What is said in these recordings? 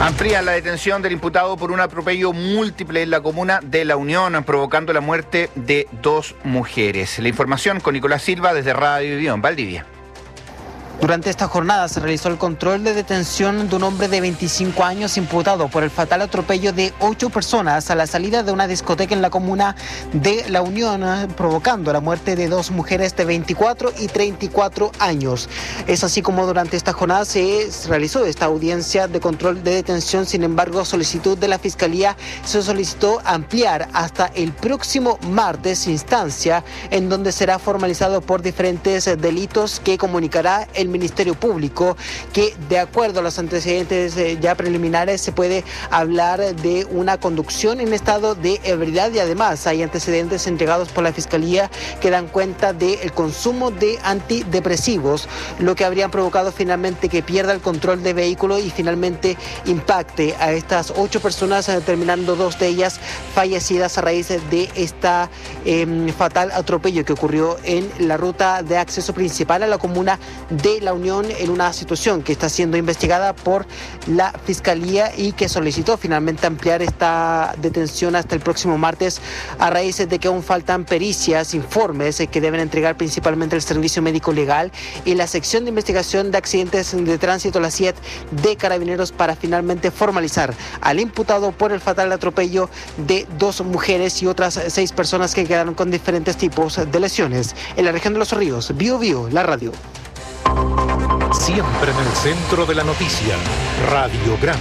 Amplían la detención del imputado por un atropello múltiple en la comuna de La Unión, provocando la muerte de 2 mujeres. La información con Nicolás Silva desde Radio Vivió en Valdivia. Durante esta jornada se realizó el control de detención de un hombre de 25 años imputado por el fatal atropello de 8 personas a la salida de una discoteca en la comuna de La Unión, provocando la muerte de 2 mujeres de 24 y 34 años. Es así como durante esta jornada se realizó esta audiencia de control de detención. Sin embargo, a solicitud de la Fiscalía se solicitó ampliar hasta el próximo martes, instancia en donde será formalizado por diferentes delitos que comunicará el Ministerio Público, que de acuerdo a los antecedentes ya preliminares se puede hablar de una conducción en estado de ebriedad, y además hay antecedentes entregados por la Fiscalía que dan cuenta del consumo de antidepresivos, lo que habrían provocado finalmente que pierda el control de vehículo y finalmente impacte a estas 8 personas, terminando 2 de ellas fallecidas a raíz de esta fatal atropello que ocurrió en la ruta de acceso principal a la comuna de La Unión, en una situación que está siendo investigada por la Fiscalía y que solicitó finalmente ampliar esta detención hasta el próximo martes a raíz de que aún faltan pericias, informes que deben entregar principalmente el Servicio Médico Legal y la Sección de Investigación de Accidentes de Tránsito, la SIET, de Carabineros, para finalmente formalizar al imputado por el fatal atropello de 2 mujeres y otras 6 personas que quedaron con diferentes tipos de lesiones. En la región de Los Ríos, Bio Bio, la radio. Siempre en el centro de la noticia, Radiograma.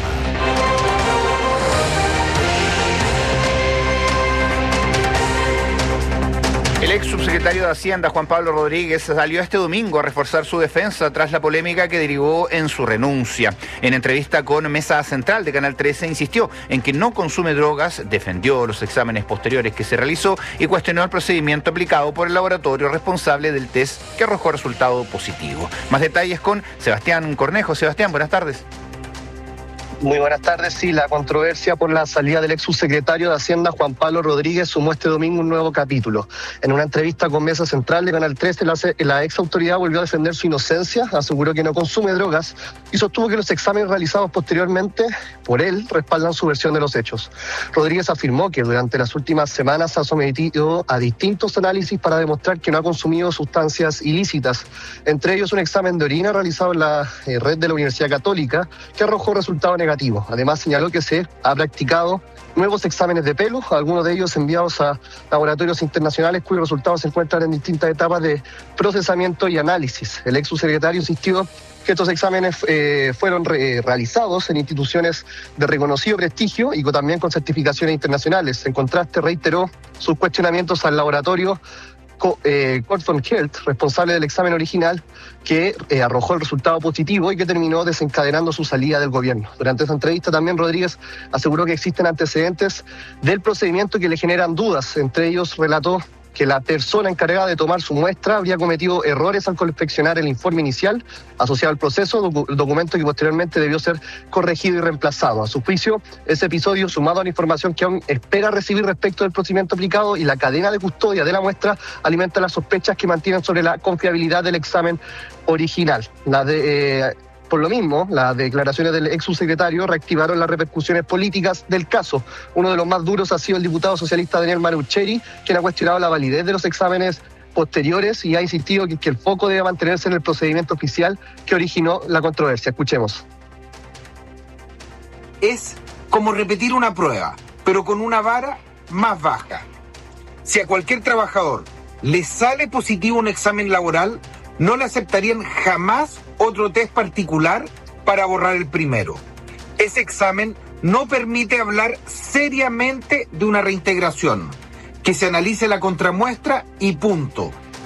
El ex subsecretario de Hacienda, Juan Pablo Rodríguez, salió este domingo a reforzar su defensa tras la polémica que derivó en su renuncia. En entrevista con Mesa Central de Canal 13, insistió en que no consume drogas, defendió los exámenes posteriores que se realizó y cuestionó el procedimiento aplicado por el laboratorio responsable del test que arrojó resultado positivo. Más detalles con Sebastián Cornejo. Sebastián, buenas tardes. Muy buenas tardes. Sí, la controversia por la salida del ex subsecretario de Hacienda, Juan Pablo Rodríguez, sumó este domingo un nuevo capítulo. En una entrevista con Mesa Central de Canal 13, la ex autoridad volvió a defender su inocencia, aseguró que no consume drogas y sostuvo que los exámenes realizados posteriormente por él respaldan su versión de los hechos. Rodríguez afirmó que durante las últimas semanas ha sometido a distintos análisis para demostrar que no ha consumido sustancias ilícitas, entre ellos un examen de orina realizado en la red de la Universidad Católica que arrojó resultados negativos. Además, señaló que se ha practicado nuevos exámenes de pelo, algunos de ellos enviados a laboratorios internacionales cuyos resultados se encuentran en distintas etapas de procesamiento y análisis. El ex subsecretario insistió que estos exámenes fueron realizados en instituciones de reconocido prestigio y también con certificaciones internacionales. En contraste, reiteró sus cuestionamientos al laboratorio Corton Health, responsable del examen original, que arrojó el resultado positivo y que terminó desencadenando su salida del gobierno. Durante esa entrevista también Rodríguez aseguró que existen antecedentes del procedimiento que le generan dudas. Entre ellos relató que la persona encargada de tomar su muestra habría cometido errores al confeccionar el informe inicial asociado al proceso, documento que posteriormente debió ser corregido y reemplazado. A su juicio, ese episodio, sumado a la información que aún espera recibir respecto del procedimiento aplicado y la cadena de custodia de la muestra, alimenta las sospechas que mantienen sobre la confiabilidad del examen original. Por lo mismo, las declaraciones del ex subsecretario reactivaron las repercusiones políticas del caso. Uno de los más duros ha sido el diputado socialista Daniel Manucheri, quien ha cuestionado la validez de los exámenes posteriores y ha insistido que el foco debe mantenerse en el procedimiento oficial que originó la controversia. Escuchemos. Es como repetir una prueba, pero con una vara más baja. Si a cualquier trabajador le sale positivo un examen laboral, no le aceptarían jamás otro test particular para borrar el primero. Ese examen no permite hablar seriamente de una reintegración. Que se analice la contramuestra y punto.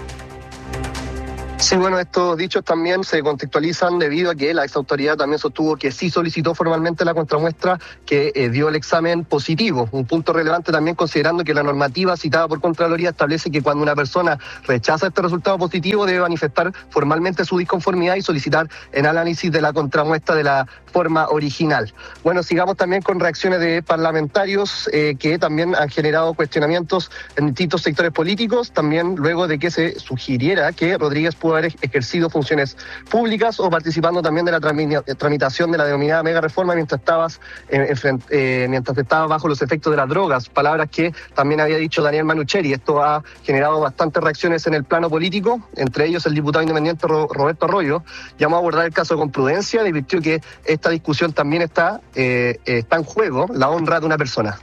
Sí, bueno, estos dichos también se contextualizan debido a que la exautoridad también sostuvo que sí solicitó formalmente la contramuestra que dio el examen positivo. Un punto relevante también considerando que la normativa citada por Contraloría establece que cuando una persona rechaza este resultado positivo debe manifestar formalmente su disconformidad y solicitar el análisis de la contramuestra de la forma original. Bueno, sigamos también con reacciones de parlamentarios que también han generado cuestionamientos en distintos sectores políticos, también luego de que se sugiriera que Rodríguez pudo haber ejercido funciones públicas o participando también de la tramitación de la denominada mega reforma mientras estabas bajo los efectos de las drogas, palabras que también había dicho Daniel Manucheri. Esto ha generado bastantes reacciones en el plano político, entre ellos el diputado independiente Roberto Arroyo llamó a abordar el caso con prudencia, advirtió que esta discusión también está en juego la honra de una persona.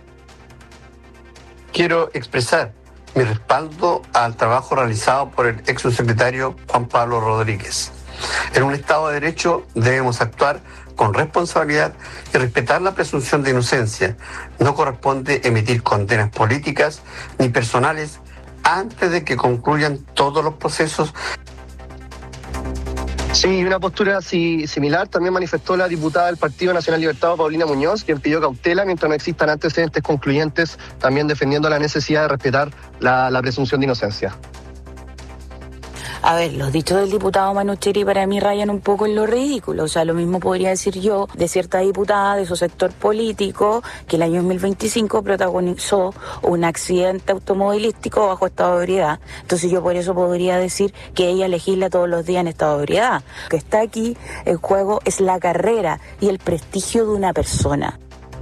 Quiero expresar mi respaldo al trabajo realizado por el ex subsecretario Juan Pablo Rodríguez. En un Estado de Derecho debemos actuar con responsabilidad y respetar la presunción de inocencia. No corresponde emitir condenas políticas ni personales antes de que concluyan todos los procesos. Sí, una postura similar también manifestó la diputada del Partido Nacional Libertado, Paulina Muñoz, quien pidió cautela mientras no existan antecedentes concluyentes, también defendiendo la necesidad de respetar la presunción de inocencia. A ver, los dichos del diputado Manucheri para mí rayan un poco en lo ridículo. O sea, lo mismo podría decir yo de cierta diputada de su sector político que el año 2025 protagonizó un accidente automovilístico bajo estado de ebriedad. Entonces yo por eso podría decir que ella legisla todos los días en estado de ebriedad. Lo que está aquí en juego es la carrera y el prestigio de una persona.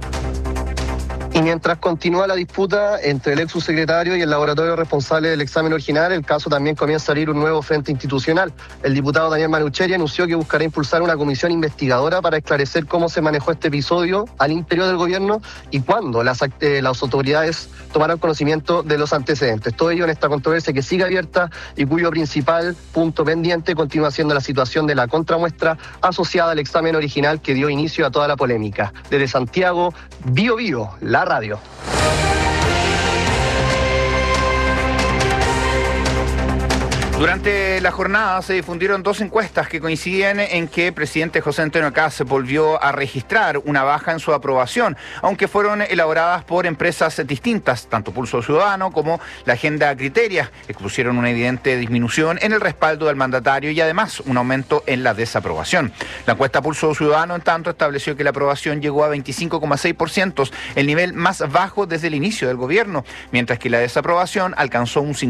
Y mientras continúa la disputa entre el ex subsecretario y el laboratorio responsable del examen original, el caso también comienza a abrir un nuevo frente institucional. El diputado Daniel Manucheri anunció que buscará impulsar una comisión investigadora para esclarecer cómo se manejó este episodio al interior del gobierno y cuándo las autoridades tomaron conocimiento de los antecedentes. Todo ello en esta controversia que sigue abierta y cuyo principal punto pendiente continúa siendo la situación de la contramuestra asociada al examen original que dio inicio a toda la polémica. Desde Santiago, Bio Bio, la radio. Durante la jornada se difundieron dos encuestas que coinciden en que el presidente José Antonio Kast volvió a registrar una baja en su aprobación, aunque fueron elaboradas por empresas distintas, tanto Pulso Ciudadano como la Agenda Criteria, expusieron una evidente disminución en el respaldo del mandatario y además un aumento en la desaprobación. La encuesta Pulso Ciudadano, en tanto, estableció que la aprobación llegó a 25,6%, el nivel más bajo desde el inicio del gobierno, mientras que la desaprobación alcanzó un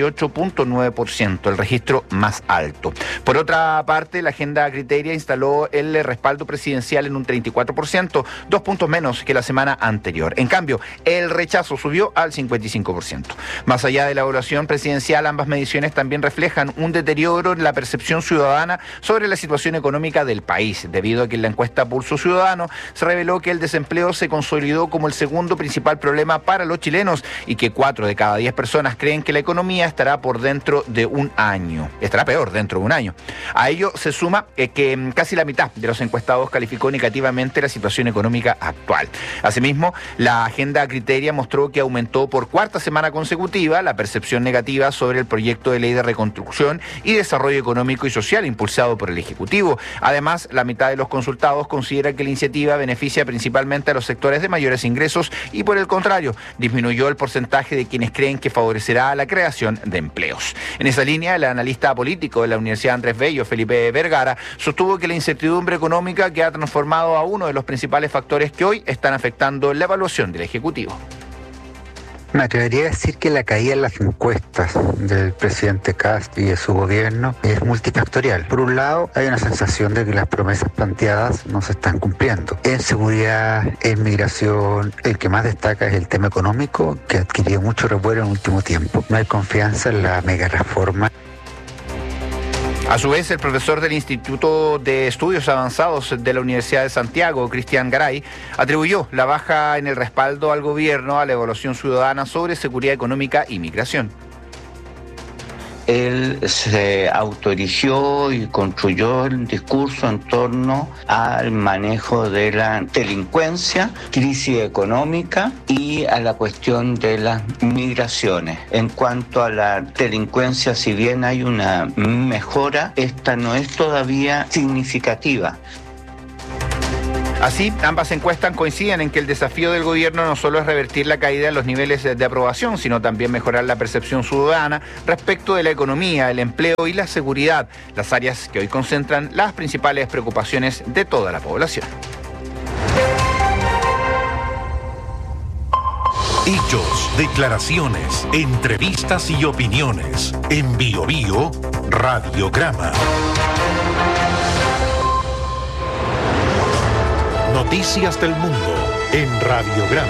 58,9%. El registro más alto. Por otra parte, la Agenda Criteria instaló el respaldo presidencial en un 34%, 2 puntos menos que la semana anterior. En cambio, el rechazo subió al 55%. Más allá de la evaluación presidencial, ambas mediciones también reflejan un deterioro en la percepción ciudadana sobre la situación económica del país, debido a que en la encuesta Pulso Ciudadano se reveló que el desempleo se consolidó como el segundo principal problema para los chilenos y que 4 de cada 10 personas creen que la economía estará por dentro de un año. Estará peor dentro de un año. A ello se suma que casi la mitad de los encuestados calificó negativamente la situación económica actual. Asimismo, la Agenda Criteria mostró que aumentó por cuarta semana consecutiva la percepción negativa sobre el proyecto de ley de reconstrucción y desarrollo económico y social impulsado por el Ejecutivo. Además, la mitad de los consultados considera que la iniciativa beneficia principalmente a los sectores de mayores ingresos y, por el contrario, disminuyó el porcentaje de quienes creen que favorecerá la creación de empleos. En esa línea, el analista político de la Universidad Andrés Bello, Felipe Vergara, sostuvo que la incertidumbre económica que ha transformado a uno de los principales factores que hoy están afectando la evaluación del Ejecutivo. Me atrevería a decir que la caída en las encuestas del presidente Kast y de su gobierno es multifactorial. Por un lado, hay una sensación de que las promesas planteadas no se están cumpliendo. En seguridad, en migración, el que más destaca es el tema económico, que ha adquirido mucho revuelo en el último tiempo. No hay confianza en la mega reforma. A su vez, el profesor del Instituto de Estudios Avanzados de la Universidad de Santiago, Cristian Garay, atribuyó la baja en el respaldo al gobierno a la evaluación ciudadana sobre seguridad económica y migración. Él se autorizó y construyó el discurso en torno al manejo de la delincuencia, crisis económica y a la cuestión de las migraciones. En cuanto a la delincuencia, si bien hay una mejora, esta no es todavía significativa. Así, ambas encuestas coinciden en que el desafío del gobierno no solo es revertir la caída en los niveles de aprobación, sino también mejorar la percepción ciudadana respecto de la economía, el empleo y la seguridad, las áreas que hoy concentran las principales preocupaciones de toda la población. Hechos, declaraciones, entrevistas y opiniones. En Bio Bio, Radiograma. Noticias del mundo en Radiograma.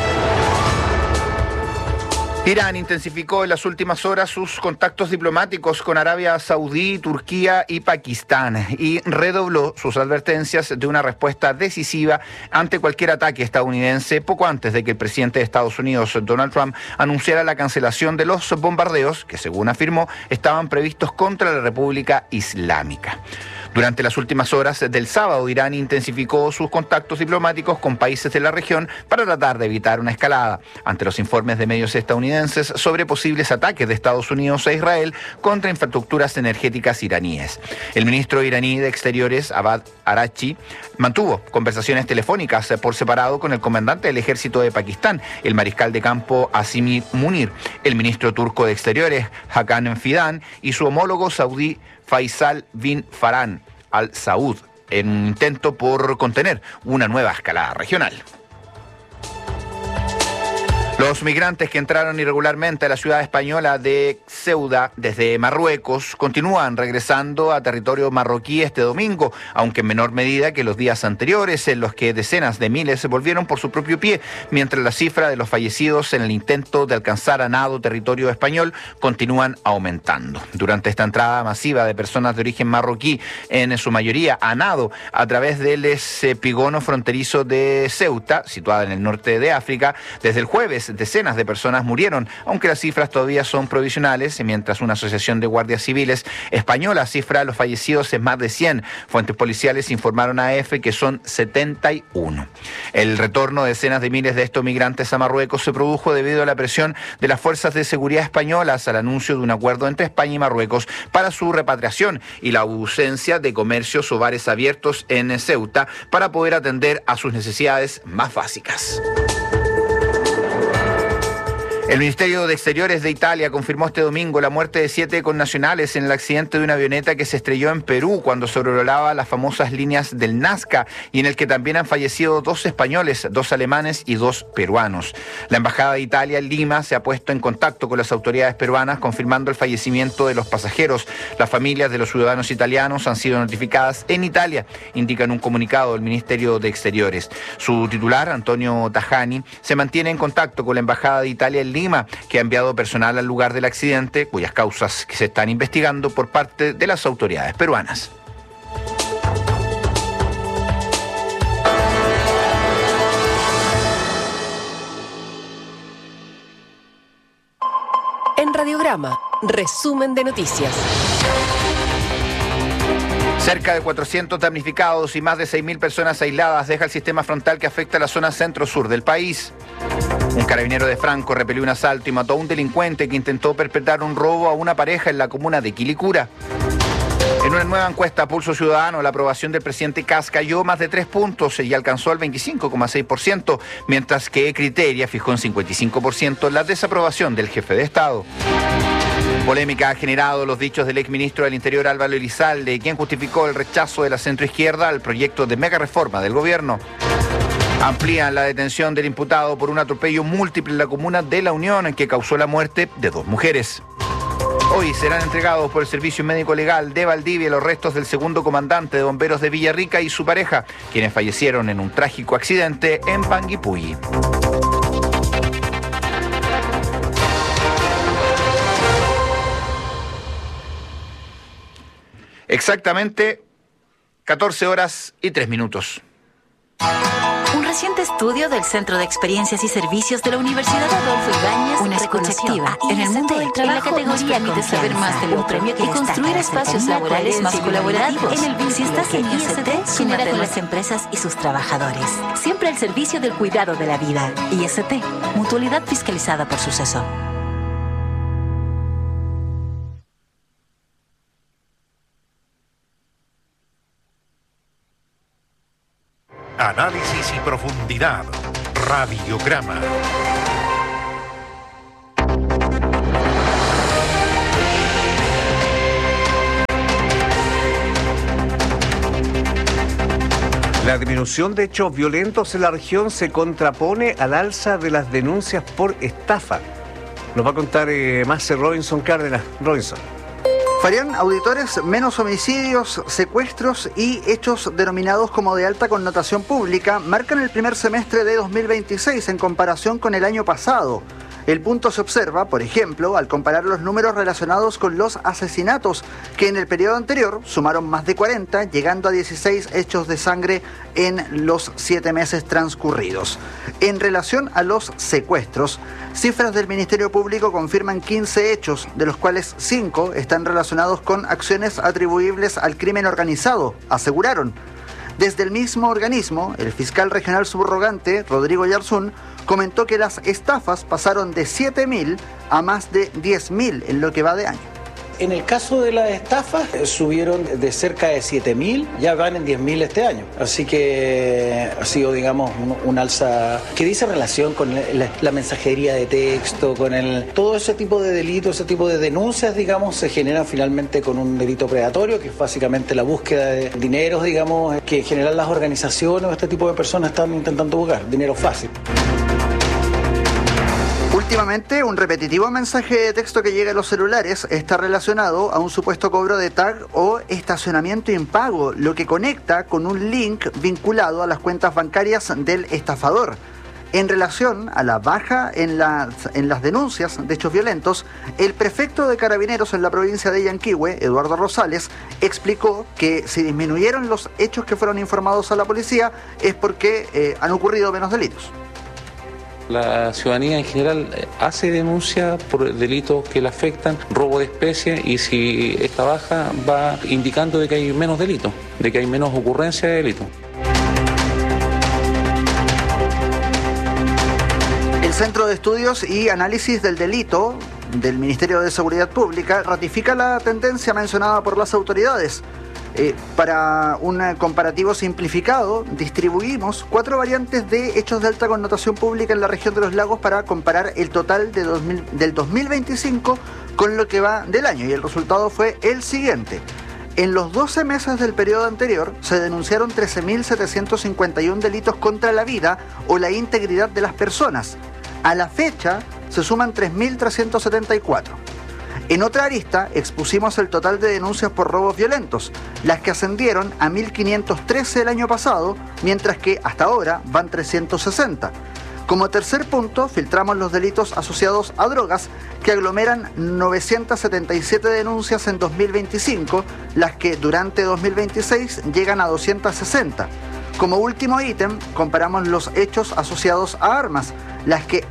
Irán intensificó en las últimas horas sus contactos diplomáticos con Arabia Saudí, Turquía y Pakistán y redobló sus advertencias de una respuesta decisiva ante cualquier ataque estadounidense poco antes de que el presidente de Estados Unidos, Donald Trump, anunciara la cancelación de los bombardeos que, según afirmó, estaban previstos contra la República Islámica. Durante las últimas horas del sábado, Irán intensificó sus contactos diplomáticos con países de la región para tratar de evitar una escalada, ante los informes de medios estadounidenses sobre posibles ataques de Estados Unidos a Israel contra infraestructuras energéticas iraníes. El ministro iraní de Exteriores, Abbas Araghchi, mantuvo conversaciones telefónicas por separado con el comandante del ejército de Pakistán, el mariscal de campo Asim Munir, el ministro turco de Exteriores, Hakan Fidan, y su homólogo saudí, Faisal bin Farhan Al Saud, en un intento por contener una nueva escalada regional. Los migrantes que entraron irregularmente a la ciudad española de Ceuta desde Marruecos continúan regresando a territorio marroquí este domingo, aunque en menor medida que los días anteriores, en los que decenas de miles volvieron por su propio pie, mientras la cifra de los fallecidos en el intento de alcanzar a nado territorio español continúan aumentando. Durante esta entrada masiva de personas de origen marroquí, en su mayoría a nado, a través del espigón fronterizo de Ceuta, situada en el norte de África, desde el jueves decenas de personas murieron, aunque las cifras todavía son provisionales, mientras una asociación de guardias civiles española cifra a los fallecidos en más de 100. Fuentes policiales informaron a AF que son 71. El retorno de decenas de miles de estos migrantes a Marruecos se produjo debido a la presión de las fuerzas de seguridad españolas al anuncio de un acuerdo entre España y Marruecos para su repatriación y la ausencia de comercios o bares abiertos en Ceuta para poder atender a sus necesidades más básicas. El Ministerio de Exteriores de Italia confirmó este domingo la muerte de 7 connacionales en el accidente de una avioneta que se estrelló en Perú cuando sobrevolaba las famosas líneas del Nazca y en el que también han fallecido 2 españoles, 2 alemanes y 2 peruanos. La Embajada de Italia en Lima se ha puesto en contacto con las autoridades peruanas confirmando el fallecimiento de los pasajeros. Las familias de los ciudadanos italianos han sido notificadas en Italia, indica en un comunicado el Ministerio de Exteriores. Su titular, Antonio Tajani, se mantiene en contacto con la Embajada de Italia en Lima, que ha enviado personal al lugar del accidente, cuyas causas que se están investigando por parte de las autoridades peruanas. En Radiograma, resumen de noticias. Cerca de 400 damnificados y más de 6.000 personas aisladas deja el sistema frontal que afecta a la zona centro-sur del país. Un carabinero de Franco repelió un asalto y mató a un delincuente que intentó perpetrar un robo a una pareja en la comuna de Quilicura. En una nueva encuesta a Pulso Ciudadano, la aprobación del presidente Kast cayó más de 3 puntos y alcanzó el 25,6%, mientras que Criteria fijó en 55% la desaprobación del jefe de Estado. Polémica ha generado los dichos del exministro del Interior Álvaro Elizalde, quien justificó el rechazo de la centroizquierda al proyecto de mega reforma del gobierno. Amplían la detención del imputado por un atropello múltiple en la comuna de La Unión, en que causó la muerte de 2 mujeres. Hoy serán entregados por el Servicio Médico Legal de Valdivia los restos del segundo comandante de bomberos de Villarrica y su pareja, quienes fallecieron en un trágico accidente en Panguipulli. Exactamente 14 horas y 3 minutos. Un reciente estudio del Centro de Experiencias y Servicios de la Universidad Adolfo Ibáñez, una escucha activa en el mundo del trabajo, en la categoría permite saber más del otro y construir espacios laborales más colaborativos. Si estás en IST, súmate con las empresas y sus trabajadores. Siempre al servicio del cuidado de la vida. IST, mutualidad fiscalizada por Suceso. Análisis y profundidad. Radiograma. La disminución de hechos violentos en la región se contrapone al alza de las denuncias por estafa. Nos va a contar Marce Robinson Cárdenas. Robinson. Farían auditores, menos homicidios, secuestros y hechos denominados como de alta connotación pública marcan el primer semestre de 2026 en comparación con el año pasado. El punto se observa, por ejemplo, al comparar los números relacionados con los asesinatos, que en el periodo anterior sumaron más de 40, llegando a 16 hechos de sangre en los 7 meses transcurridos. En relación a los secuestros, cifras del Ministerio Público confirman 15 hechos, de los cuales 5 están relacionados con acciones atribuibles al crimen organizado, aseguraron. Desde el mismo organismo, el fiscal regional subrogante, Rodrigo Yarzún, comentó que las estafas pasaron de 7.000 a más de 10.000 en lo que va de año. En el caso de las estafas, subieron de cerca de 7.000, ya van en 10.000 este año. Así que ha sido, digamos, un alza que dice relación con la mensajería de texto, con todo ese tipo de delitos, ese tipo de denuncias, digamos, se generan finalmente con un delito predatorio, que es básicamente la búsqueda de dineros, digamos, que en general las organizaciones o este tipo de personas están intentando buscar, dinero fácil. Últimamente, un repetitivo mensaje de texto que llega a los celulares está relacionado a un supuesto cobro de tag o estacionamiento impago, lo que conecta con un link vinculado a las cuentas bancarias del estafador. En relación a la baja en las denuncias de hechos violentos, el prefecto de Carabineros en la provincia de Yanquihue, Eduardo Rosales, explicó que si disminuyeron los hechos que fueron informados a la policía es porque han ocurrido menos delitos. La ciudadanía en general hace denuncia por delitos que le afectan, robo de especie, y si esta baja va indicando de que hay menos delitos, de que hay menos ocurrencia de delitos. El Centro de Estudios y Análisis del Delito del Ministerio de Seguridad Pública ratifica la tendencia mencionada por las autoridades. Para un comparativo simplificado, distribuimos 4 variantes de hechos de alta connotación pública en la región de los lagos para comparar el total del 2025 con lo que va del año, y el resultado fue el siguiente. En los 12 meses del periodo anterior se denunciaron 13.751 delitos contra la vida o la integridad de las personas. A la fecha se suman 3.374. En otra arista expusimos el total de denuncias por robos violentos, las que ascendieron a 1.513 el año pasado, mientras que hasta ahora van 360. Como tercer punto, filtramos los delitos asociados a drogas, que aglomeran 977 denuncias en 2025, las que durante 2026 llegan a 260. Como último ítem, comparamos los hechos asociados a armas, las que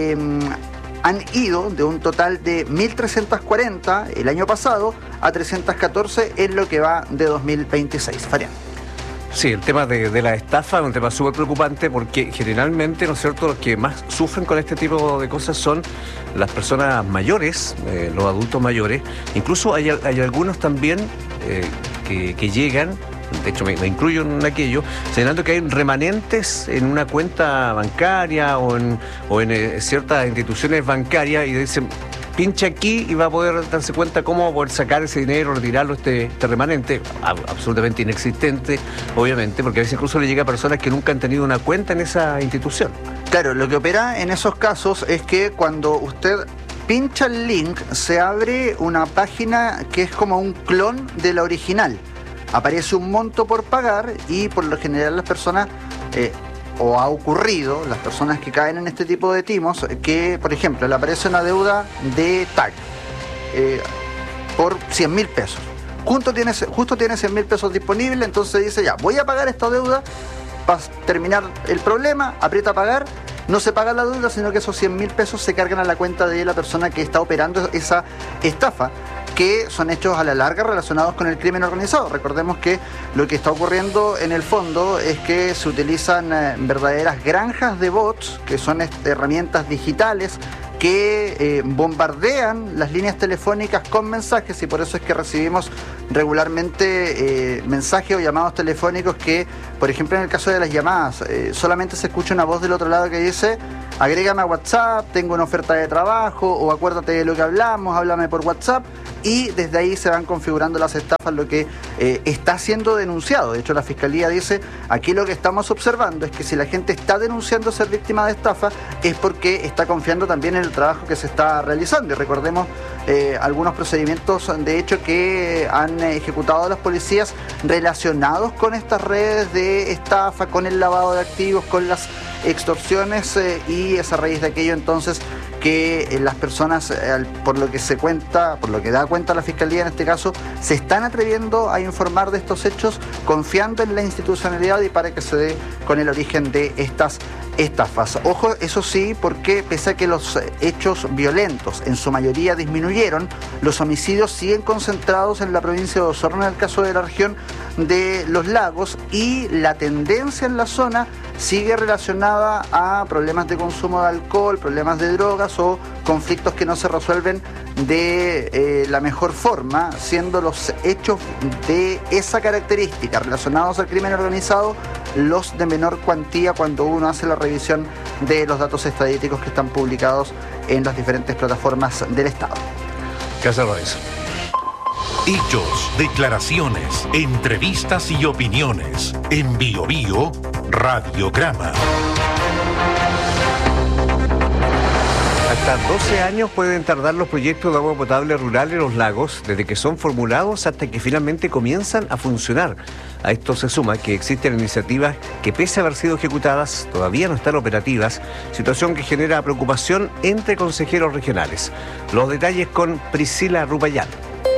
han ido de un total de 1.340 el año pasado a 314 en lo que va de 2026. Fabián. Sí, el tema de la estafa es un tema súper preocupante, porque generalmente, ¿no es cierto?, los que más sufren con este tipo de cosas son las personas mayores, los adultos mayores. Incluso hay algunos también que llegan, de hecho me incluyo en aquello, señalando que hay remanentes en una cuenta bancaria o en ciertas instituciones bancarias, y dicen: pincha aquí y va a poder darse cuenta cómo va a poder sacar ese dinero, retirarlo, este remanente, absolutamente inexistente, obviamente, porque a veces incluso le llega a personas que nunca han tenido una cuenta en esa institución. Claro, lo que opera en esos casos es que cuando usted pincha el link, se abre una página que es como un clon de la original. Aparece un monto por pagar y por lo general las personas, o ha ocurrido, las personas que caen en este tipo de timos, que por ejemplo le aparece una deuda de TAG por 100.000 pesos. Justo tiene 100.000 pesos disponibles, entonces dice: ya, voy a pagar esta deuda para terminar el problema, aprieta a pagar. No se paga la deuda, sino que esos 100.000 pesos se cargan a la cuenta de la persona que está operando esa estafa, que son hechos a la larga relacionados con el crimen organizado. Recordemos que lo que está ocurriendo en el fondo es que se utilizan verdaderas granjas de bots, que son herramientas digitales que bombardean las líneas telefónicas con mensajes, y por eso es que recibimos regularmente mensajes o llamados telefónicos que, por ejemplo, en el caso de las llamadas, solamente se escucha una voz del otro lado que dice: agrégame a WhatsApp, tengo una oferta de trabajo, o acuérdate de lo que hablamos, háblame por WhatsApp, y desde ahí se van configurando las estafas, lo que está siendo denunciado. De hecho, la Fiscalía dice: aquí lo que estamos observando es que si la gente está denunciando ser víctima de estafa, es porque está confiando también en el trabajo que se está realizando. Y recordemos algunos procedimientos de hecho que han ejecutado las policías relacionados con estas redes de estafa, con el lavado de activos, con las extorsiones, y es a raíz de aquello entonces que las personas, por lo que se cuenta, por lo que da cuenta la Fiscalía en este caso, se están atreviendo a informar de estos hechos, confiando en la institucionalidad y para que se dé con el origen de estas estafas. Ojo, eso sí, porque pese a que los hechos violentos en su mayoría disminuyeron, los homicidios siguen concentrados en la provincia de Osorno, en el caso de la región de Los Lagos, y la tendencia en la zona sigue relacionada a problemas de consumo de alcohol, problemas de drogas o conflictos que no se resuelven de la mejor forma, siendo los hechos de esa característica relacionados al crimen organizado los de menor cuantía cuando uno hace la revisión de los datos estadísticos que están publicados en las diferentes plataformas del Estado. Gracias, Lorenzo. Hechos, declaraciones, entrevistas y opiniones. En Bio Bio, Radiograma. Hasta 12 años pueden tardar los proyectos de agua potable rural en Los Lagos, desde que son formulados hasta que finalmente comienzan a funcionar. A esto se suma que existen iniciativas que, pese a haber sido ejecutadas, todavía no están operativas, situación que genera preocupación entre consejeros regionales. Los detalles con Priscila Rupayán.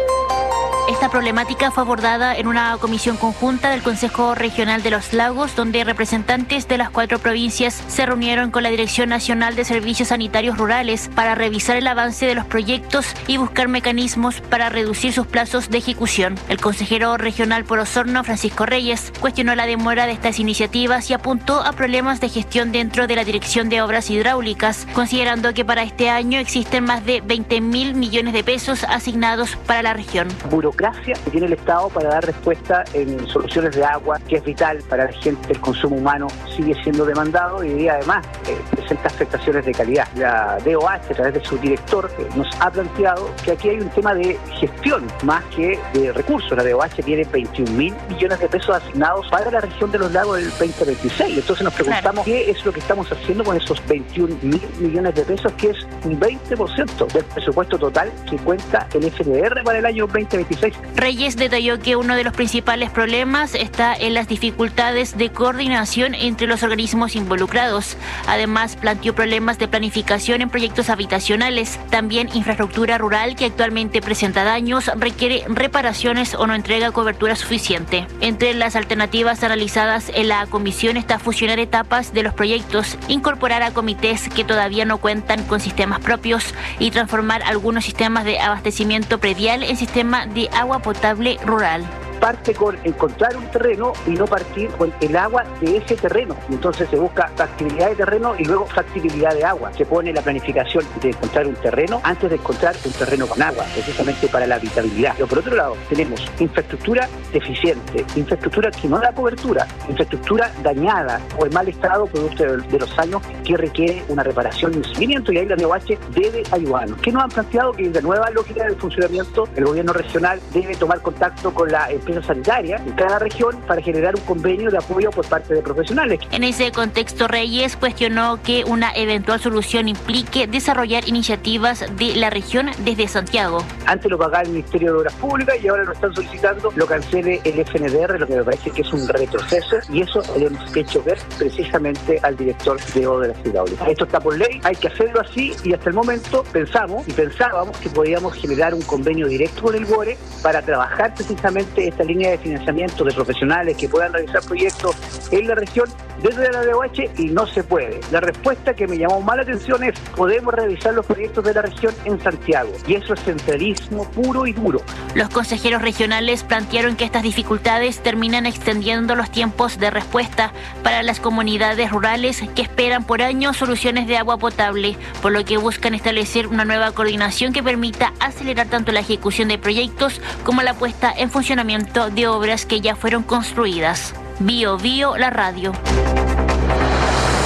Esta problemática fue abordada en una comisión conjunta del Consejo Regional de Los Lagos, donde representantes de las 4 provincias se reunieron con la Dirección Nacional de Servicios Sanitarios Rurales para revisar el avance de los proyectos y buscar mecanismos para reducir sus plazos de ejecución. El consejero regional por Osorno, Francisco Reyes, cuestionó la demora de estas iniciativas y apuntó a problemas de gestión dentro de la Dirección de Obras Hidráulicas, considerando que para este año existen más de 20.000 millones de pesos asignados para la región. Burocracia que tiene el Estado para dar respuesta en soluciones de agua, que es vital para la gente. El consumo humano sigue siendo demandado y además presenta afectaciones de calidad. La DOH, a través de su director, nos ha planteado que aquí hay un tema de gestión más que de recursos. La DOH tiene 21.000 millones de pesos asignados para la región de Los Lagos del 2026. Entonces nos preguntamos qué es lo que estamos haciendo con esos 21.000 millones de pesos, que es un 20% del presupuesto total que cuenta el FNR para el año 2026. Reyes detalló que uno de los principales problemas está en las dificultades de coordinación entre los organismos involucrados. Además, planteó problemas de planificación en proyectos habitacionales. También infraestructura rural que actualmente presenta daños, requiere reparaciones o no entrega cobertura suficiente. Entre las alternativas analizadas en la comisión está fusionar etapas de los proyectos, incorporar a comités que todavía no cuentan con sistemas propios y transformar algunos sistemas de abastecimiento predial en sistema de agua potable rural. Parte con encontrar un terreno y no partir con el agua de ese terreno. Entonces se busca factibilidad de terreno y luego factibilidad de agua. Se pone la planificación de encontrar un terreno antes de encontrar un terreno con agua, precisamente para la habitabilidad. Pero por otro lado, tenemos infraestructura deficiente, infraestructura que no da cobertura, infraestructura dañada o en mal estado producto de los años que requiere una reparación y un seguimiento, y ahí la DOH debe ayudarnos. ¿Qué nos han planteado? Que en la nueva lógica del funcionamiento, el gobierno regional debe tomar contacto con la empresa sanitaria en cada región para generar un convenio de apoyo por parte de profesionales. En ese contexto, Reyes cuestionó que una eventual solución implique desarrollar iniciativas de la región desde Santiago. Antes lo pagaba el Ministerio de Obras Públicas y ahora lo están solicitando, lo cancele el FNDR, lo que me parece que es un retroceso, y eso le hemos hecho ver precisamente al director de Obras Hidráulicas. Esto está por ley, hay que hacerlo así, y hasta el momento pensábamos que podíamos generar un convenio directo con el BORE para trabajar precisamente esta línea de financiamiento de profesionales que puedan realizar proyectos en la región desde la DOH, y no se puede. La respuesta que me llamó más la atención es: podemos revisar los proyectos de la región en Santiago, y eso es centralismo puro y duro. Los consejeros regionales plantearon que estas dificultades terminan extendiendo los tiempos de respuesta para las comunidades rurales que esperan por años soluciones de agua potable, por lo que buscan establecer una nueva coordinación que permita acelerar tanto la ejecución de proyectos como la puesta en funcionamiento de obras que ya fueron construidas. Bio Bio, la radio.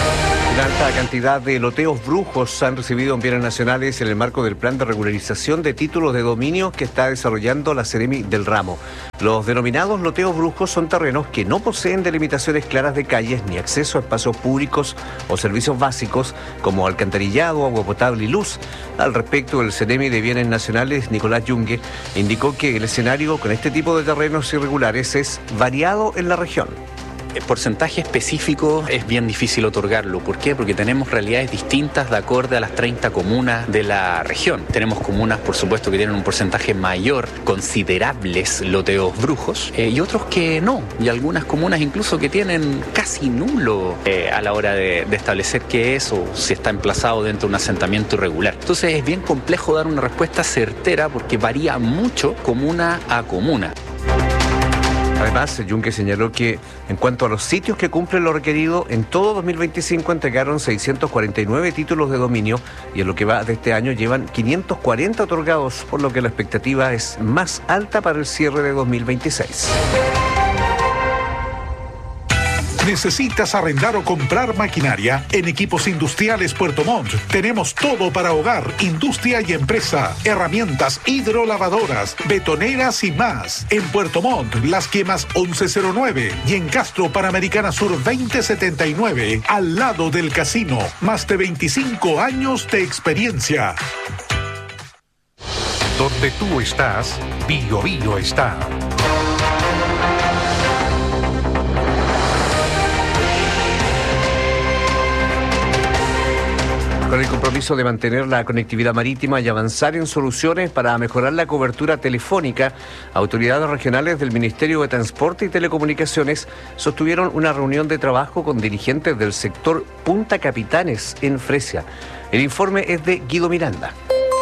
Una alta cantidad de loteos brujos han recibido en bienes nacionales en el marco del plan de regularización de títulos de dominio que está desarrollando la Seremi del ramo. Los denominados loteos brujos son terrenos que no poseen delimitaciones claras de calles ni acceso a espacios públicos o servicios básicos como alcantarillado, agua potable y luz. Al respecto, el Seremi de Bienes Nacionales, Nicolás Yungue, indicó que el escenario con este tipo de terrenos irregulares es variado en la región. El porcentaje específico es bien difícil otorgarlo. ¿Por qué? Porque tenemos realidades distintas de acuerdo a las 30 comunas de la región. Tenemos comunas, por supuesto, que tienen un porcentaje mayor, considerables loteos brujos, y otros que no. Y algunas comunas incluso que tienen casi nulo a la hora de establecer qué es o si está emplazado dentro de un asentamiento irregular. Entonces es bien complejo dar una respuesta certera porque varía mucho comuna a comuna. Además, Yunque señaló que en cuanto a los sitios que cumplen lo requerido, en todo 2025 entregaron 649 títulos de dominio y en lo que va de este año llevan 540 otorgados, por lo que la expectativa es más alta para el cierre de 2026. ¿Necesitas arrendar o comprar maquinaria? En Equipos Industriales Puerto Montt tenemos todo para hogar, industria y empresa. Herramientas hidrolavadoras, betoneras y más. En Puerto Montt, Las Quemas 1109 y en Castro Panamericana Sur 2079, al lado del casino. Más de 25 años de experiencia. Donde tú estás, Bio Bio está. Con el compromiso de mantener la conectividad marítima y avanzar en soluciones para mejorar la cobertura telefónica, autoridades regionales del Ministerio de Transporte y Telecomunicaciones sostuvieron una reunión de trabajo con dirigentes del sector Punta Capitanes en Fresia. El informe es de Guido Miranda.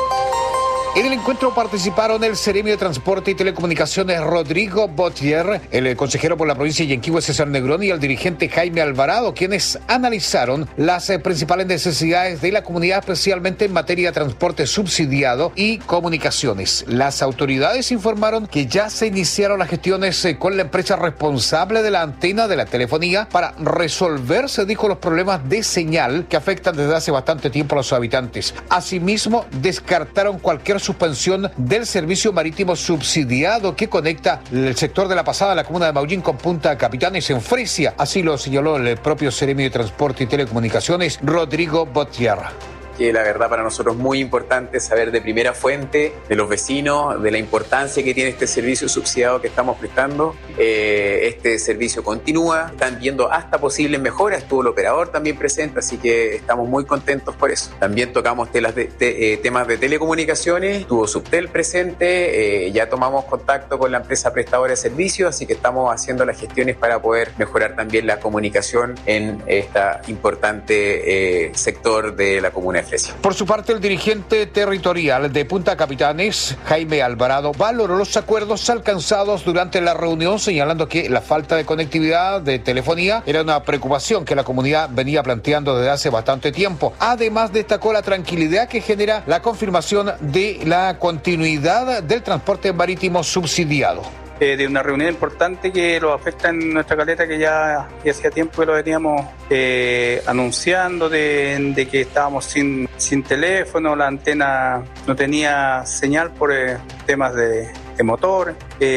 En el encuentro participaron el Seremi de Transporte y Telecomunicaciones Rodrigo Botier, el consejero por la provincia de Yanquihue César Negrón y el dirigente Jaime Alvarado, quienes analizaron las principales necesidades de la comunidad, especialmente en materia de transporte subsidiado y comunicaciones. Las autoridades informaron que ya se iniciaron las gestiones con la empresa responsable de la antena de la telefonía para resolver, se dijo, los problemas de señal que afectan desde hace bastante tiempo a los habitantes. Asimismo, descartaron cualquier suspensión del servicio marítimo subsidiado que conecta el sector de La Pasada, la comuna de Maullín, con Punta Capitanes en Fresia. Así lo señaló el propio Seremi de Transporte y Telecomunicaciones, Rodrigo Botierra. Que la verdad para nosotros es muy importante saber de primera fuente de los vecinos, de la importancia que tiene este servicio subsidiado que estamos prestando. Este servicio continúa, están viendo hasta posibles mejoras, estuvo el operador también presente, así que estamos muy contentos por eso. También tocamos temas de telecomunicaciones, estuvo Subtel presente, ya tomamos contacto con la empresa prestadora de servicios, así que estamos haciendo las gestiones para poder mejorar también la comunicación en este importante sector de la comuna de Fresia. Por su parte, el dirigente territorial de Punta Capitanes, Jaime Alvarado, valoró los acuerdos alcanzados durante la reunión, señalando que la falta de conectividad de telefonía era una preocupación que la comunidad venía planteando desde hace bastante tiempo. Además, destacó la tranquilidad que genera la confirmación de la continuidad del transporte marítimo subsidiado. De una reunión importante que lo afecta en nuestra caleta, que ya hacía tiempo que lo veníamos anunciando de que estábamos sin teléfono, la antena no tenía señal por temas de motor.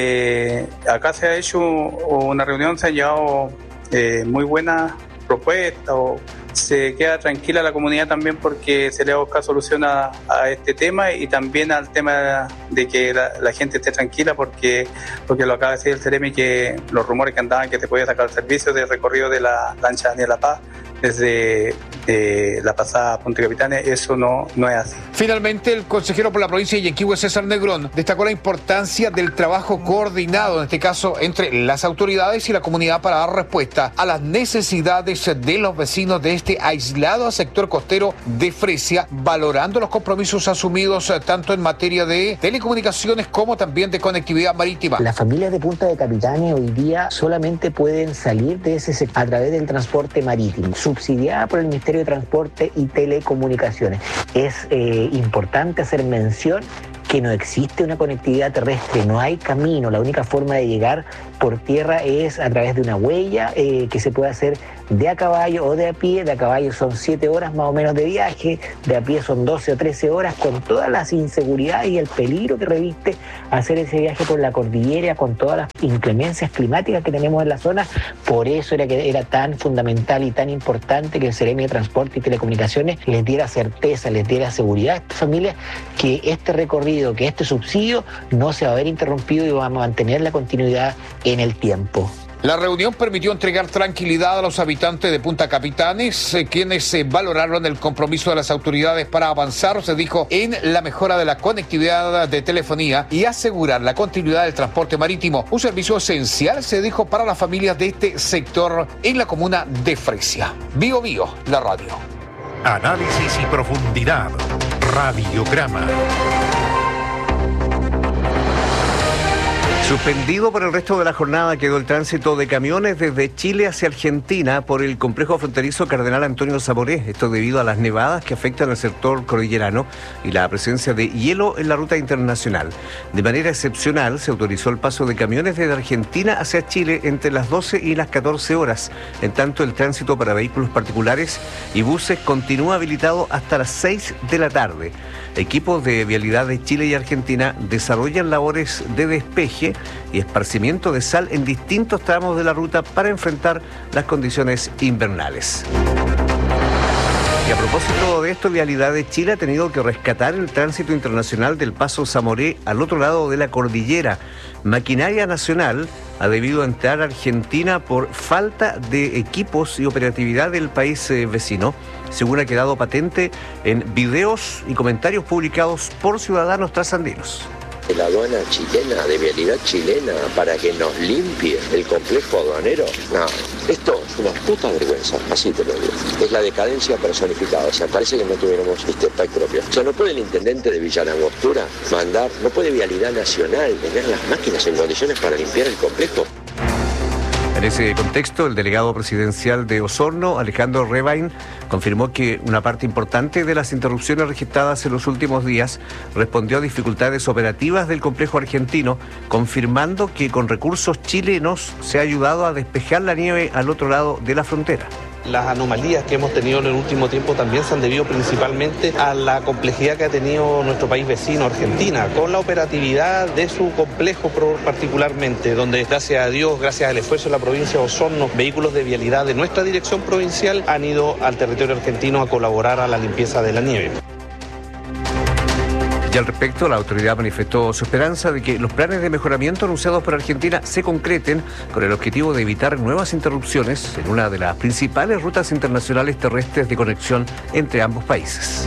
Acá se ha hecho una reunión, se han llevado muy buenas propuestas, se queda tranquila la comunidad también porque se le va a buscar solución a este tema y también al tema de que la gente esté tranquila porque lo acaba de decir el Seremi, que los rumores que andaban que te podía sacar el servicio de recorrido de la lancha Daniel La Paz desde La Pasada a Punta Capitanes, eso no es así. Finalmente, el consejero por la provincia de Yanquihue César Negrón destacó la importancia del trabajo coordinado, en este caso entre las autoridades y la comunidad, para dar respuesta a las necesidades de los vecinos de este aislado sector costero de Fresia, valorando los compromisos asumidos tanto en materia de telecomunicaciones como también de conectividad marítima. Las familias de Punta de Capitanes hoy día solamente pueden salir de ese sector a través del transporte marítimo, subsidiada por el Ministerio de Transporte y Telecomunicaciones. Es importante hacer mención que no existe una conectividad terrestre, no hay camino, la única forma de llegar por tierra es a través de una huella que se puede hacer de a caballo o de a pie. De a caballo son 7 horas más o menos de viaje, de a pie son 12 o 13 horas, con todas las inseguridades y el peligro que reviste hacer ese viaje por la cordillera, con todas las inclemencias climáticas que tenemos en la zona. Por eso era tan fundamental y tan importante que el Seremi de Transporte y Telecomunicaciones les diera certeza, les diera seguridad a estas familias, que este recorrido, que este subsidio no se va a ver interrumpido y va a mantener la continuidad en el tiempo. La reunión permitió entregar tranquilidad a los habitantes de Punta Capitanes, quienes valoraron el compromiso de las autoridades para avanzar, se dijo, en la mejora de la conectividad de telefonía y asegurar la continuidad del transporte marítimo, un servicio esencial, se dijo, para las familias de este sector en la comuna de Fresia. Bio Bio, la radio. Análisis y profundidad. Radiograma. Suspendido por el resto de la jornada quedó el tránsito de camiones desde Chile hacia Argentina por el complejo fronterizo Cardenal Antonio Zamoré. Esto debido a las nevadas que afectan al sector cordillerano y la presencia de hielo en la ruta internacional. De manera excepcional se autorizó el paso de camiones desde Argentina hacia Chile entre las 12 y las 14 horas. En tanto, el tránsito para vehículos particulares y buses continúa habilitado hasta las 6 de la tarde. Equipos de vialidad de Chile y Argentina desarrollan labores de despeje y esparcimiento de sal en distintos tramos de la ruta para enfrentar las condiciones invernales. Y a propósito de esto, Vialidad de Chile ha tenido que rescatar el tránsito internacional del Paso Zamoré al otro lado de la cordillera. Maquinaria Nacional ha debido entrar a Argentina por falta de equipos y operatividad del país vecino, según ha quedado patente en videos y comentarios publicados por ciudadanos trasandinos. De la aduana chilena, de vialidad chilena, para que nos limpie el complejo aduanero. No, esto es una puta vergüenza, así te lo digo. Es la decadencia personificada, o sea, parece que no tuviéramos PAC propio. O sea, no puede el intendente de Villa Langostura mandar, no puede Vialidad Nacional tener las máquinas en condiciones para limpiar el complejo. En ese contexto, el delegado presidencial de Osorno, Alejandro Rebain, confirmó que una parte importante de las interrupciones registradas en los últimos días respondió a dificultades operativas del complejo argentino, confirmando que con recursos chilenos se ha ayudado a despejar la nieve al otro lado de la frontera. Las anomalías que hemos tenido en el último tiempo también se han debido principalmente a la complejidad que ha tenido nuestro país vecino, Argentina, con la operatividad de su complejo particularmente, donde gracias a Dios, gracias al esfuerzo de la provincia de Osorno, vehículos de vialidad de nuestra dirección provincial han ido al territorio argentino a colaborar a la limpieza de la nieve. Y al respecto, la autoridad manifestó su esperanza de que los planes de mejoramiento anunciados por Argentina se concreten con el objetivo de evitar nuevas interrupciones en una de las principales rutas internacionales terrestres de conexión entre ambos países.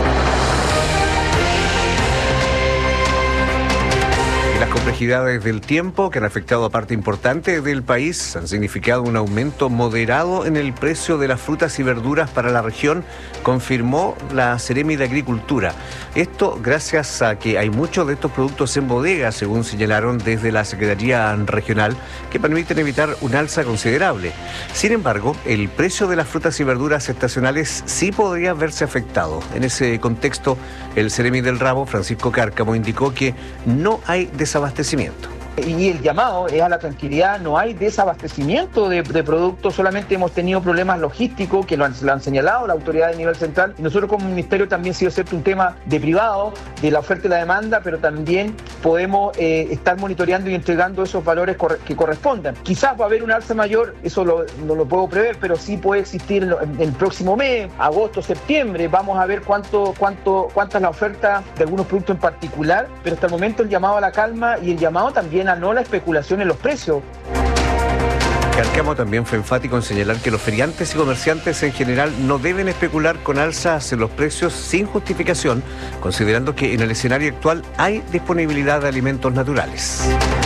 Las complejidades del tiempo que han afectado a parte importante del país han significado un aumento moderado en el precio de las frutas y verduras para la región, confirmó la Seremi de Agricultura. Esto gracias a que hay muchos de estos productos en bodega, según señalaron desde la Secretaría Regional, que permiten evitar un alza considerable. Sin embargo, el precio de las frutas y verduras estacionales sí podría verse afectado. En ese contexto, el Seremi del Ramo, Francisco Cárcamo, indicó que no hay desabastecimiento. Y el llamado es a la tranquilidad, no hay desabastecimiento de productos, solamente hemos tenido problemas logísticos que lo han señalado la autoridad de nivel central, y nosotros como ministerio también ha sido cierto un tema de privado, de la oferta y la demanda, pero también podemos estar monitoreando y entregando esos valores que correspondan. Quizás va a haber un alza mayor, eso no lo puedo prever, pero sí puede existir en el próximo mes, agosto, septiembre, vamos a ver cuánta es la oferta de algunos productos en particular, pero hasta el momento el llamado a la calma y el llamado también a no la especulación en los precios. Cárcamo también fue enfático en señalar que los feriantes y comerciantes en general no deben especular con alzas en los precios sin justificación, considerando que en el escenario actual hay disponibilidad de alimentos naturales.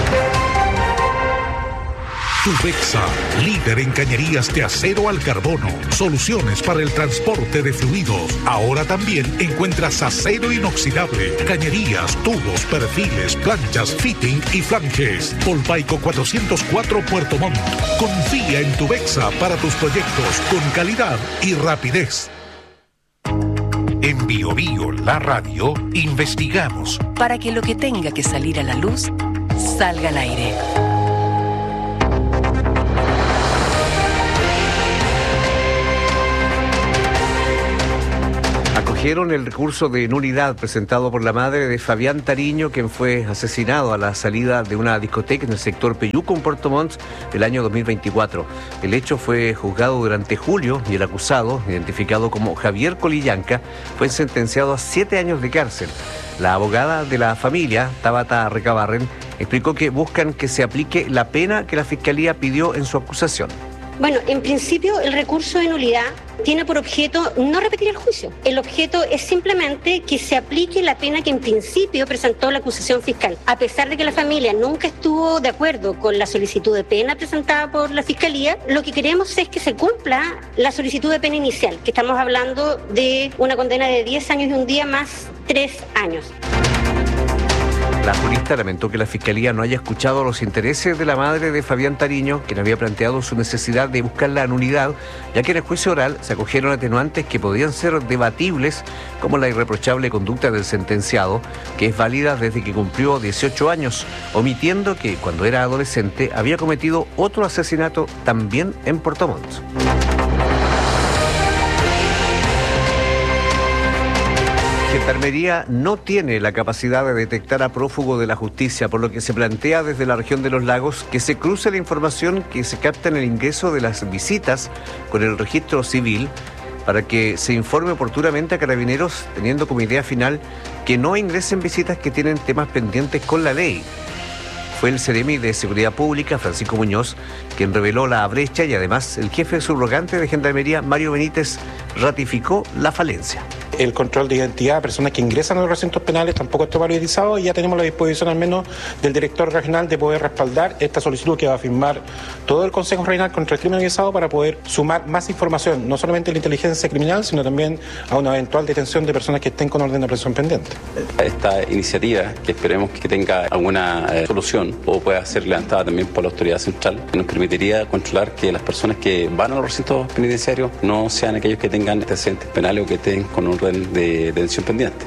Tubexa, líder en cañerías de acero al carbono. Soluciones para el transporte de fluidos. Ahora también encuentras acero inoxidable, cañerías, tubos, perfiles, planchas, fitting y flanges. Polpaico 404 Puerto Montt. Confía en Tubexa para tus proyectos con calidad y rapidez. En Bio Bio, la radio, investigamos para que lo que tenga que salir a la luz salga al aire. acogieron el recurso de nulidad presentado por la madre de Fabián Tariño, quien fue asesinado a la salida de una discoteca en el sector Peyuco, en Puerto Montt, el año 2024. El hecho fue juzgado durante julio y el acusado, identificado como Javier Colillanca, fue sentenciado a 7 años de cárcel. La abogada de la familia, Tabata Recabarren, explicó que buscan que se aplique la pena que la Fiscalía pidió en su acusación. Bueno, en principio el recurso de nulidad tiene por objeto no repetir el juicio. El objeto es simplemente que se aplique la pena que en principio presentó la acusación fiscal. A pesar de que la familia nunca estuvo de acuerdo con la solicitud de pena presentada por la Fiscalía, lo que queremos es que se cumpla la solicitud de pena inicial, que estamos hablando de una condena de 10 años y un día más 3 años. La jurista lamentó que la Fiscalía no haya escuchado los intereses de la madre de Fabián Tariño, quien había planteado su necesidad de buscar la nulidad, ya que en el juicio oral se acogieron atenuantes que podían ser debatibles, como la irreprochable conducta del sentenciado, que es válida desde que cumplió 18 años, omitiendo que cuando era adolescente había cometido otro asesinato también en Puerto Montt. Gendarmería no tiene la capacidad de detectar a prófugos de la justicia, por lo que se plantea desde la región de los lagos que se cruce la información que se capta en el ingreso de las visitas con el registro civil para que se informe oportunamente a Carabineros, teniendo como idea final que no ingresen visitas que tienen temas pendientes con la ley. Fue el Seremi de Seguridad Pública, Francisco Muñoz, quien reveló la brecha y además el jefe subrogante de Gendarmería, Mario Benítez, ratificó la falencia. El control de identidad de personas que ingresan a los recintos penales tampoco está valorizado y ya tenemos la disposición al menos del director regional de poder respaldar esta solicitud que va a firmar todo el Consejo Regional contra el Crimen Organizado para poder sumar más información, no solamente de la inteligencia criminal, sino también a una eventual detención de personas que estén con orden de aprehensión pendiente. Esta iniciativa, que esperemos que tenga alguna solución o pueda ser levantada también por la autoridad central, nos permitiría controlar que las personas que van a los recintos penitenciarios no sean aquellos que tengan antecedentes penales o que estén con orden de detención pendiente.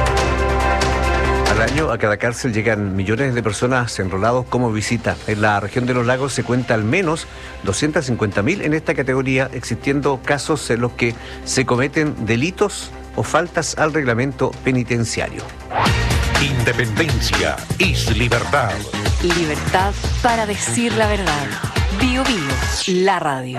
Al año a cada cárcel llegan millones de personas enrolados como visita. En la región de los lagos se cuenta al menos 250.000 en esta categoría, existiendo casos en los que se cometen delitos o faltas al reglamento penitenciario. Independencia es libertad. Libertad para decir la verdad. Bio Bio, la radio.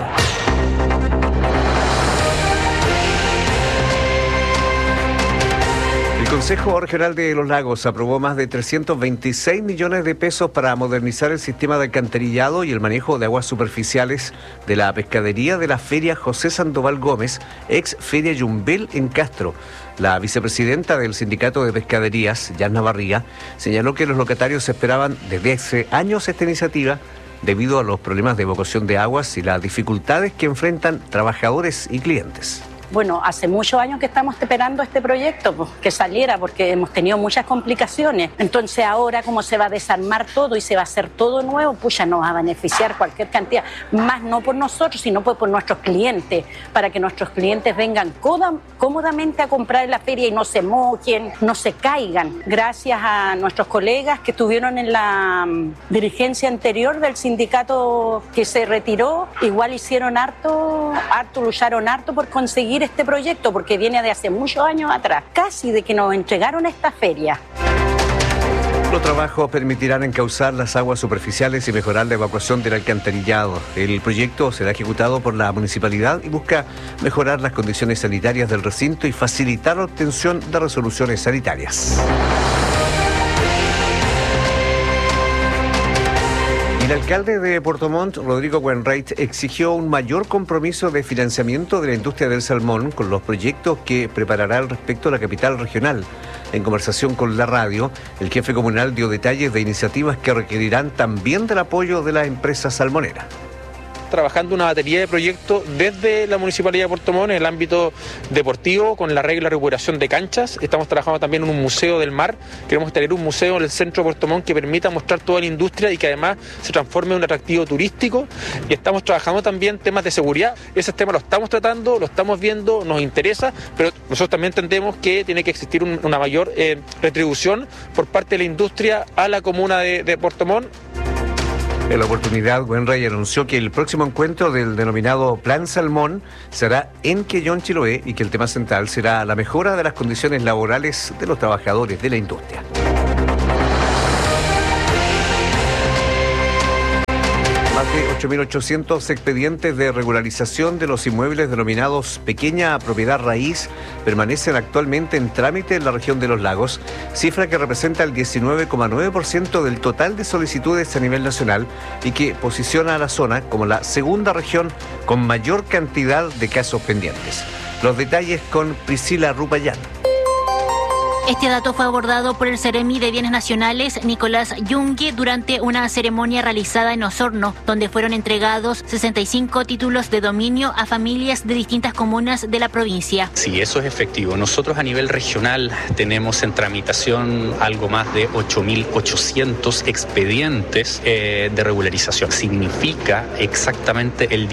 El Consejo Regional de los Lagos aprobó más de 326 millones de pesos para modernizar el sistema de alcantarillado y el manejo de aguas superficiales de la pescadería de la Feria José Sandoval Gómez, ex Feria Yumbel en Castro. La vicepresidenta del Sindicato de Pescaderías, Yasna Barriga, señaló que los locatarios esperaban desde hace años esta iniciativa debido a los problemas de evacuación de aguas y las dificultades que enfrentan trabajadores y clientes. Bueno, hace muchos años que estamos esperando este proyecto, pues, que saliera, porque hemos tenido muchas complicaciones. Entonces ahora, como se va a desarmar todo y se va a hacer todo nuevo, pues ya nos va a beneficiar cualquier cantidad. Más no por nosotros, sino pues por nuestros clientes, para que nuestros clientes vengan cómodamente a comprar en la feria y no se mojen, no se caigan. Gracias a nuestros colegas que estuvieron en la dirigencia anterior del sindicato que se retiró, igual hicieron lucharon harto por conseguir este proyecto, porque viene de hace muchos años atrás, casi de que nos entregaron esta feria. Los trabajos permitirán encauzar las aguas superficiales y mejorar la evacuación del alcantarillado. El proyecto será ejecutado por la municipalidad y busca mejorar las condiciones sanitarias del recinto y facilitar la obtención de resoluciones sanitarias. El alcalde de Puerto Montt, Rodrigo Wainwright, exigió un mayor compromiso de financiamiento de la industria del salmón con los proyectos que preparará al respecto la capital regional. En conversación con la radio, el jefe comunal dio detalles de iniciativas que requerirán también del apoyo de la empresa salmonera. Trabajando una batería de proyectos desde la Municipalidad de Puerto Montt en el ámbito deportivo, con la regla de recuperación de canchas. Estamos trabajando también en un museo del mar. Queremos tener un museo en el centro de Puerto Montt que permita mostrar toda la industria y que además se transforme en un atractivo turístico. Y estamos trabajando también temas de seguridad. Ese tema lo estamos tratando, lo estamos viendo, nos interesa, pero nosotros también entendemos que tiene que existir una mayor retribución por parte de la industria a la comuna de Puerto Montt. En la oportunidad, Wainwright anunció que el próximo encuentro del denominado Plan Salmón será en Quellón, Chiloé, y que el tema central será la mejora de las condiciones laborales de los trabajadores de la industria. Más de 8.800 expedientes de regularización de los inmuebles denominados pequeña propiedad raíz permanecen actualmente en trámite en la región de Los Lagos, cifra que representa el 19,9% del total de solicitudes a nivel nacional y que posiciona a la zona como la segunda región con mayor cantidad de casos pendientes. Los detalles con Priscila Rupayán. Este dato fue abordado por el Seremi de Bienes Nacionales, Nicolás Yungue, durante una ceremonia realizada en Osorno, donde fueron entregados 65 títulos de dominio a familias de distintas comunas de la provincia. Sí, eso es efectivo. Nosotros a nivel regional tenemos en tramitación algo más de 8.800 expedientes de regularización. Significa exactamente el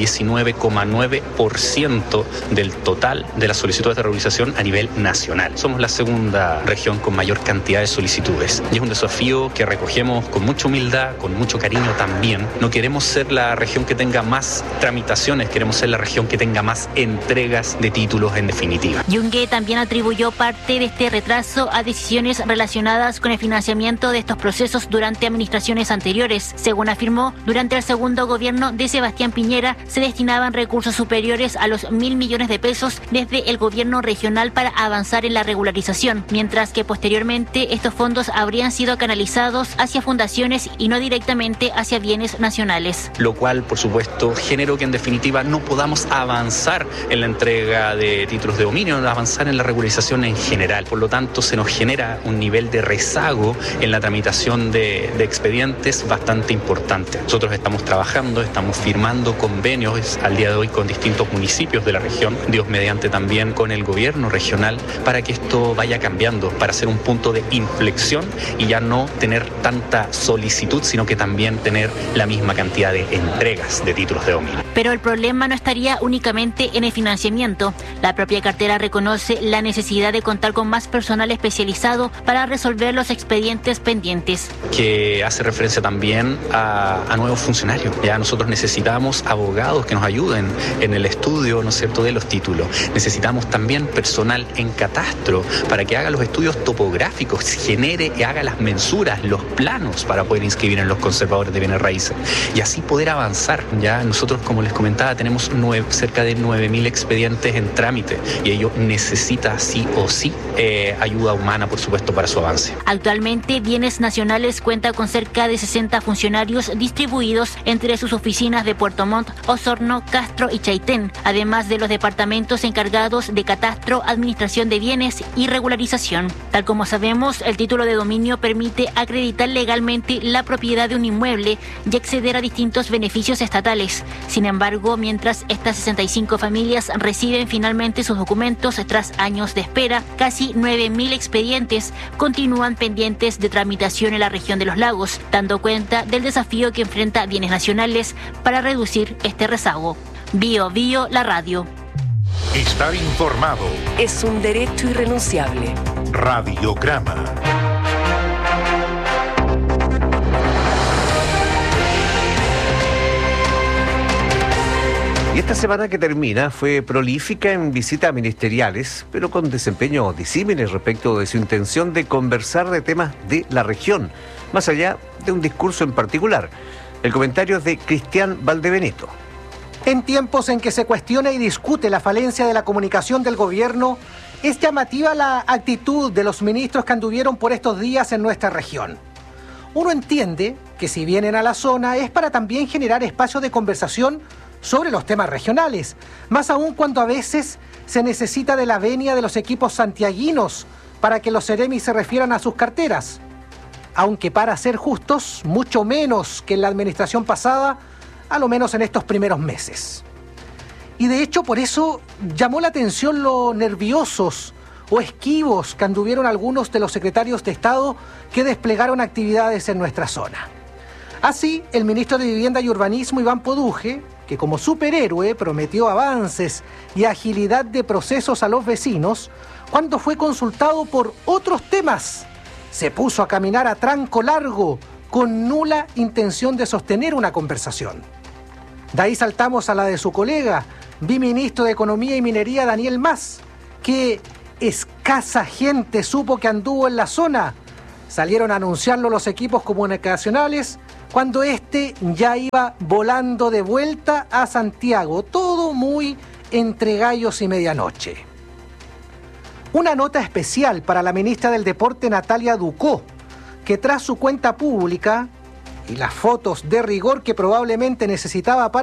19,9% del total de las solicitudes de regularización a nivel nacional. Somos la segunda región con mayor cantidad de solicitudes. Y es un desafío que recogemos con mucha humildad, con mucho cariño también. No queremos ser la región que tenga más tramitaciones, queremos ser la región que tenga más entregas de títulos en definitiva. Yungue también atribuyó parte de este retraso a decisiones relacionadas con el financiamiento de estos procesos durante administraciones anteriores. Según afirmó, durante el segundo gobierno de Sebastián Piñera se destinaban recursos superiores a los 1.000 millones de pesos desde el gobierno regional para avanzar en la regularización, mientras que posteriormente estos fondos habrían sido canalizados hacia fundaciones y no directamente hacia bienes nacionales. Lo cual, por supuesto, generó que en definitiva no podamos avanzar en la entrega de títulos de dominio, avanzar en la regularización en general. Por lo tanto, se nos genera un nivel de rezago en la tramitación de expedientes bastante importante. Nosotros estamos trabajando, estamos firmando convenios al día de hoy con distintos municipios de la región, Dios mediante también con el gobierno regional, para que esto vaya cambiando, para ser un punto de inflexión y ya no tener tanta solicitud, sino que también tener la misma cantidad de entregas de títulos de dominio. Pero el problema no estaría únicamente en el financiamiento. La propia cartera reconoce la necesidad de contar con más personal especializado para resolver los expedientes pendientes. Que hace referencia también a nuevos funcionarios. Ya nosotros necesitamos abogados que nos ayuden en el estudio, ¿no es cierto?, de los títulos. Necesitamos también personal en catastro para que haga los estudios topográficos, genere y haga las mensuras, los planos para poder inscribir en los conservadores de bienes raíces y así poder avanzar. Ya nosotros, como les comentaba, tenemos cerca de 9.000 expedientes en trámite y ello necesita sí o sí ayuda humana, por supuesto, para su avance. Actualmente, Bienes Nacionales cuenta con cerca de 60 funcionarios distribuidos entre sus oficinas de Puerto Montt, Osorno, Castro y Chaitén, además de los departamentos encargados de catastro, administración de bienes y regularización. Tal como sabemos, el título de dominio permite acreditar legalmente la propiedad de un inmueble y acceder a distintos beneficios estatales. Sin embargo, mientras estas 65 familias reciben finalmente sus documentos tras años de espera, casi 9.000 expedientes continúan pendientes de tramitación en la región de Los Lagos, dando cuenta del desafío que enfrenta Bienes Nacionales para reducir este rezago. Bio Bio, la radio. Estar informado es un derecho irrenunciable. Radiograma. Y esta semana que termina fue prolífica en visitas ministeriales, pero con desempeño disímiles respecto de su intención de conversar de temas de la región, más allá de un discurso en particular. El comentario es de Cristian Valdebenito. En tiempos en que se cuestiona y discute la falencia de la comunicación del gobierno, es llamativa la actitud de los ministros que anduvieron por estos días en nuestra región. Uno entiende que si vienen a la zona es para también generar espacios de conversación sobre los temas regionales, más aún cuando a veces se necesita de la venia de los equipos santiaguinos para que los seremis se refieran a sus carteras. Aunque para ser justos, mucho menos que en la administración pasada, a lo menos en estos primeros meses. Y de hecho por eso llamó la atención lo nerviosos o esquivos que anduvieron algunos de los secretarios de Estado que desplegaron actividades en nuestra zona. Así, el ministro de Vivienda y Urbanismo, Iván Poduje, que como superhéroe prometió avances y agilidad de procesos a los vecinos, cuando fue consultado por otros temas, se puso a caminar a tranco largo con nula intención de sostener una conversación. De ahí saltamos a la de su colega, biministro de Economía y Minería Daniel Mas, que escasa gente supo que anduvo en la zona. Salieron a anunciarlo los equipos comunicacionales cuando este ya iba volando de vuelta a Santiago. Todo muy entre gallos y medianoche. Una nota especial para la ministra del Deporte Natalia Ducó, que tras su cuenta pública y las fotos de rigor que probablemente necesitaba para